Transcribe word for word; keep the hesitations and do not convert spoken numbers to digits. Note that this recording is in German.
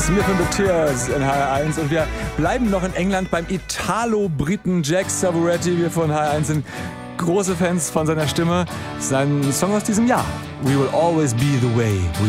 Smith and the Tears in H R eins und wir bleiben noch in England beim Italo-Briten Jack Savoretti. Wir von H R eins sind große Fans von seiner Stimme. Sein Song aus diesem Jahr, We Will Always Be the Way We